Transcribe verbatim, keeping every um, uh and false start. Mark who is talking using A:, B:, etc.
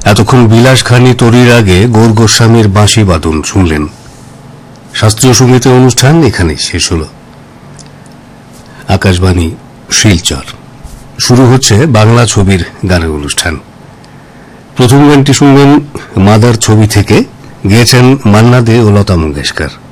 A: এতক্ষণ বিলাসখানি তরির আগে গৌর গোস্বামীর বাঁশি বাদন শুনলেন। শাস্ত্রীয় সঙ্গীতের অনুষ্ঠান এখানে শেষ হল। আকাশবাণী শিলচর। শুরু হচ্ছে বাংলা ছবির গানের অনুষ্ঠান। প্রথম গানটি শুনবেন মাদার ছবি থেকে, গেয়েছেন মান্না দে ও লতা মঙ্গেশকর।